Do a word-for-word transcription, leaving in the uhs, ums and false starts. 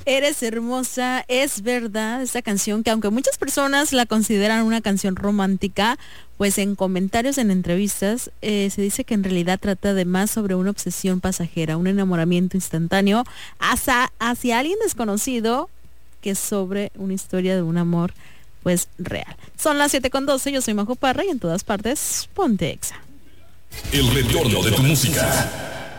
Eres hermosa, es verdad, esta canción que aunque muchas personas la consideran una canción romántica, pues en comentarios, en entrevistas, eh, se dice que en realidad trata de más sobre una obsesión pasajera, un enamoramiento instantáneo hacia, hacia alguien desconocido que sobre una historia de un amor pues real. Son las siete con doce, yo soy Majo Parra y en todas partes, ponte Exa. El retorno de tu música.